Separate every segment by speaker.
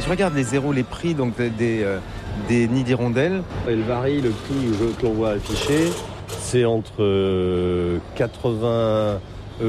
Speaker 1: Et je regarde les zéros, les prix donc des nids d'hirondelles.
Speaker 2: Elle varie, le prix que l'on voit affiché, c'est entre 80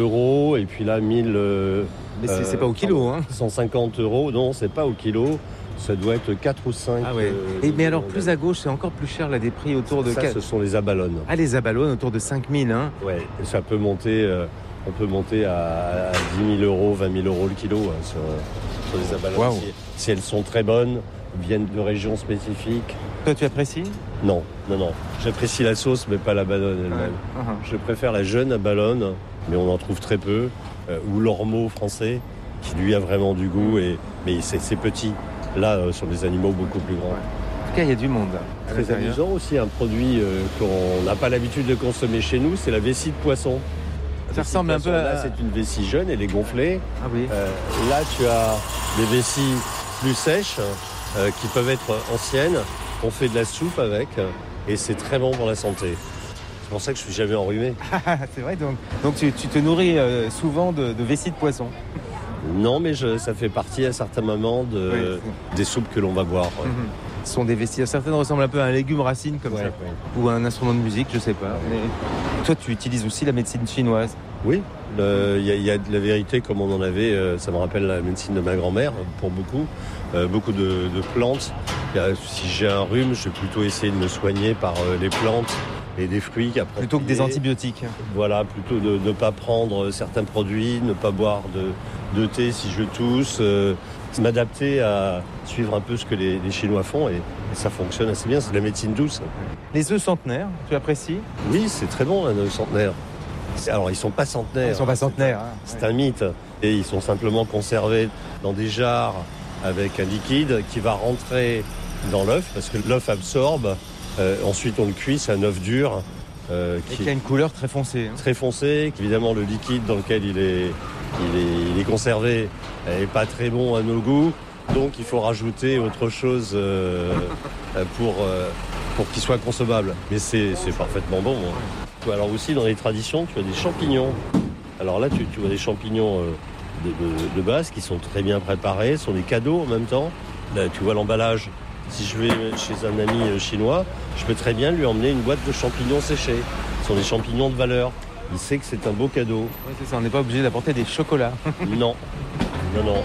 Speaker 2: € et puis là 1000.
Speaker 1: Mais c'est pas au kilo, hein.
Speaker 2: 150 €, non, c'est pas au kilo. Ça doit être 4 ou 5.
Speaker 1: Ah ouais. Mais alors plus à gauche, c'est encore plus cher là, des prix autour de...
Speaker 2: Ça, ce sont les abalones.
Speaker 1: Ah, les abalones autour de 5000, hein.
Speaker 2: Ouais, ça peut monter, on peut monter à 10 000 €, 20 000 € le kilo sur les abalones.
Speaker 1: Wow.
Speaker 2: Si elles sont très bonnes, viennent de régions spécifiques.
Speaker 1: Toi, tu apprécies?
Speaker 2: Non. J'apprécie la sauce, mais pas la balone elle-même. Je préfère la jeune abalone, mais on en trouve très peu, ou l'ormeau français, qui lui a vraiment du goût, mais c'est petit. Là, sur des animaux beaucoup plus grands.
Speaker 1: En tout cas, il y a du monde.
Speaker 2: Très amusant aussi, un produit qu'on n'a pas l'habitude de consommer chez nous, c'est la vessie de poisson.
Speaker 1: Ça ressemble un peu à...
Speaker 2: Là, c'est une vessie jeune, elle est gonflée.
Speaker 1: Ah oui.
Speaker 2: Là, tu as des vessies plus sèches, qui peuvent être anciennes. On fait de la soupe avec, et c'est très bon pour la santé. C'est pour ça que je suis jamais enrhumé.
Speaker 1: C'est vrai, donc tu te nourris souvent de vessie de poisson.
Speaker 2: Non, mais ça fait partie à certains moments des soupes que l'on va boire. Ouais.
Speaker 1: Ce sont des vessies. Certaines ressemblent un peu à un légume racine comme ça. Ouais. Ou à un instrument de musique, je sais pas. Mais toi, tu utilises aussi la médecine chinoise.
Speaker 2: Oui, il y a de la vérité comme on en avait. Ça me rappelle la médecine de ma grand-mère pour beaucoup. Beaucoup de plantes. Si j'ai un rhume, je vais plutôt essayer de me soigner par les plantes et des fruits
Speaker 1: plutôt que des antibiotiques.
Speaker 2: Voilà, plutôt de ne pas prendre certains produits, ne pas boire de thé si je tousse, m'adapter à suivre un peu ce que les Chinois font et ça fonctionne assez bien, c'est de la médecine douce.
Speaker 1: Les œufs centenaires, tu apprécies?
Speaker 2: Oui, c'est très bon un œuf centenaire. Alors ils sont pas centenaires.
Speaker 1: Ils sont pas centenaires.
Speaker 2: C'est un mythe et ils sont simplement conservés dans des jarres avec un liquide qui va rentrer dans l'œuf parce que l'œuf absorbe. Ensuite on le cuit, c'est un œuf dur.
Speaker 1: Qui a une couleur très foncée.
Speaker 2: Très foncée, évidemment le liquide dans lequel il est conservé n'est pas très bon à nos goûts, donc il faut rajouter autre chose pour qu'il soit consommable. Mais c'est parfaitement bon. Hein. Alors aussi dans les traditions, tu as des champignons. Alors là tu vois des champignons de base qui sont très bien préparés, ce sont des cadeaux en même temps. Là tu vois l'emballage. Si je vais chez un ami chinois, je peux très bien lui emmener une boîte de champignons séchés. Ce sont des champignons de valeur. Il sait que c'est un beau cadeau.
Speaker 1: Oui, c'est ça, on n'est pas obligé d'apporter des chocolats.
Speaker 2: Non.